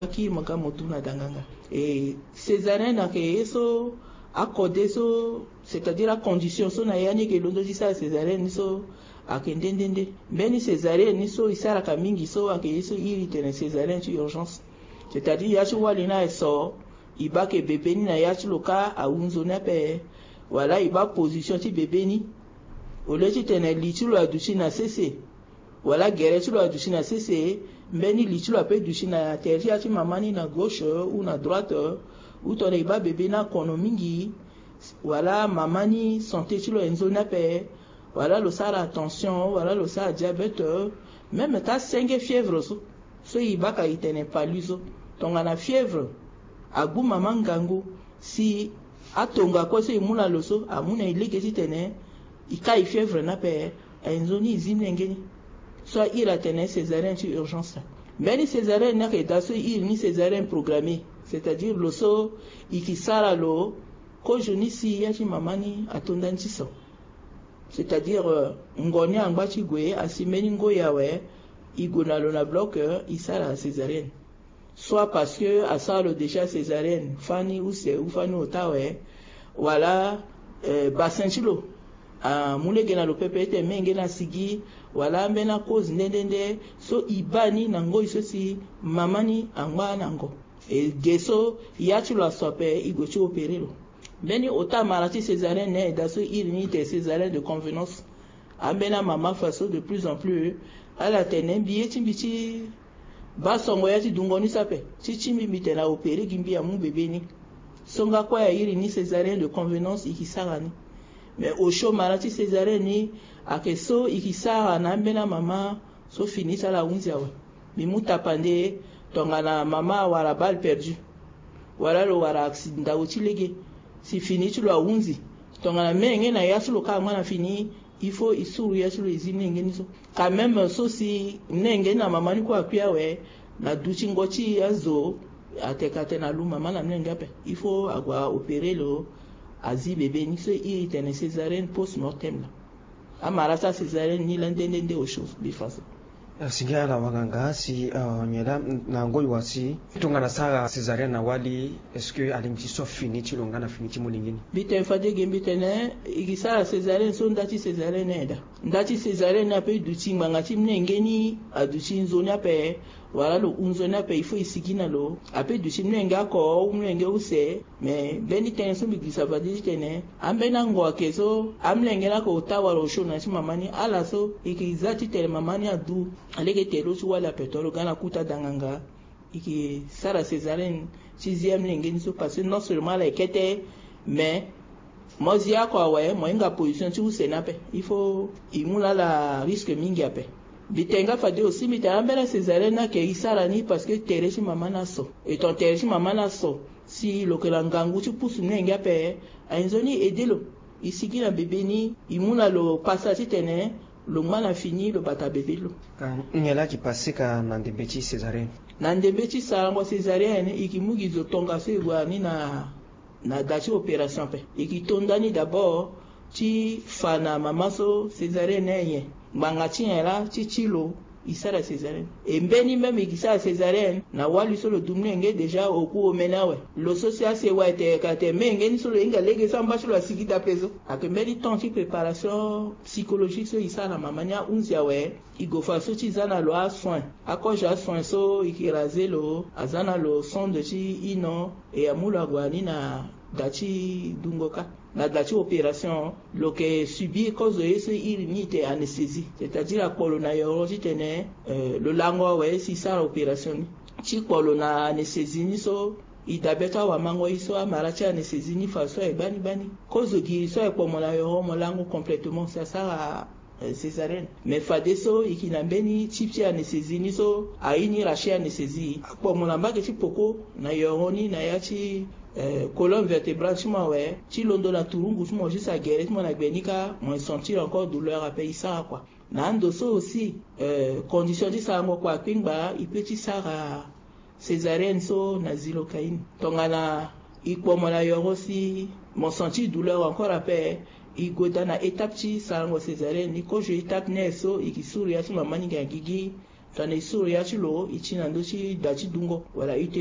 qui maka motuna danganga et césarienne na ke so accordé so c'est-à-dire à condition so na yani ke londo ça césarienne so akendendende beni césarienne so isara kamingi so ake so irite césarienne sur urgence c'est-à-dire yachi walina so ibake bébé ni na yachi loka a unzona pe voilà iba position ti bébé ni olechi tene lichulo aduchi na cc voilà guerre tu lo aduchi na cc mbeni lichulo ape duchi na terre yachi mamani na gauche ou na droite ou tone iba bébé na kono mingi voilà mamani santé tu lo enzona pe voilà le ça la tension voilà le ça diabète même ta 5 fièvre so iba ka itene paluso tonga na fièvre agu mama ngangu si atonga ko se imuna loso amuna ileke titene ikai fièvre na pe enzoni izimnengeni soit il a tenu césarienne sur urgence mais ni césarienne n'a que daso il ni césarienne programmée c'est-à-dire loso ikisara lo ko joni si yachi mamani atondanti so c'est-à-dire ngoni angbachi gwe asimeni ngo yawe igona lo na bloc isara césarienne soit parce que asalo déjà césarienne fani ou c'est ou fani otawe voilà bassin chilo mulege na lopepe ete menge na sigi wala mbena cause ndendende so ibani nango iso si mamani angwa nango e geso yachi lo sope igochi operelo beni ota marati césarienne ne daso irini te césarienne de convenance ambena mama faso de plus en plus ala tenen biye timbichi basongo yati dungoni sape chichimbi mitena opere gimbi ya mu bébé ni songa kwa ya irini césarienne de convenance ikisarani mais au chaud marati césarienne ni akeso ikisara na mbena mama so finisa la unzia wa mimuta pande tongana mama wala balle perdue wala lo wala accident da utilege si fini tu lo unzi tongana menge na yasu lo ka mwana fini il faut isuru yasu lo izimne ngeni so quand même so si nenge na mama ni kwa pia we na duchi ngochi azo atekate na lu mama na mnenge pe il faut agwa opérer lo azi bébé ni so irite césarienne post-mortem la amarasa césarienne ni landende au chose bifaso singa la waganga si nyela na ngoi wasi tungana sara césarienne na wali est-ce que alimti so fini ti longana fini ti molingini biten fade gembitene igisara césarienne so ndati césarienne eda ndati césarienne ape duti nganga ti mnengeni aduti nzoni ape wala lo unzoni ape il faut isigina lo ape duti mnenge ako mnenge use mais beni ten so bigisa fade tene ambena ngwa keso amnenge na ko tawa lo shona ti mamani ala so ikizati tele mamani adu aleke telo tu wala petolo gana kuta danganga iki sara césarienne sixième lingeni so parce que non seulement la kete mais mozia kwa we moinga position tu senape il faut imula la risque mingi ape bitenga fade aussi mitamba la césarienne na ke isara ni parce que tereshi mama na so et ton tereshi mama na so si lokela ngangu tu pousse nenga pe ainzoni edelo isiki na bébé ni imuna lo passage tene le mal a fini le bata bébé lo ngela ki passé ka nandebeti césarienne nandebeti sarango césarienne ikimugizo tonga se gwani na dachi opération pe ikitondani d'abord ti fana mamaso césarienne ye mbanga tiela ti chilo isara césarienne et mbeni même ikisara césarienne na wali solo dumnenge déjà oku omenawe lo social se wa te kate menge ni solo inga lege samba solo asikita peso akembeli temps préparation psychologique so isara mamania unzia we igofa so ti zana lo a soin akoja soin so ikiraze lo azana lo sonde ti ino e amula gwani na dachi dungoka na dachi opération lo que subir cause de ce irinite anesthésie c'est-à-dire la colonayologie tene le lango we si ça opération ti colona anesthésie ni so idabeta wa mango iso amaracha anesthésie ni faso e bani cause qui so e pomona yo molango complètement ça sera césarienne mais fade so ikinambeni tipsi anesthésie ni so aini rachi anesthésie pomona mbake ti poko na yoroni na yachi colonne vertébrale tu m'as ouais tu londo la turungu tu m'as juste à guérir tu m'as na benika moi sentir encore douleur à payer ça quoi na ndoso aussi condition di ça ngo kwa pingba ipeti sara césarienne so na xylocaine tongana ikpomona yoro si mon sentir douleur encore à payer igoda na étape ti sarango césarienne ni ko je étape ne so ikisuri ya tu mamani ngagigi tana isuru ya chilo ichina ndo chi dachi dungo wala ite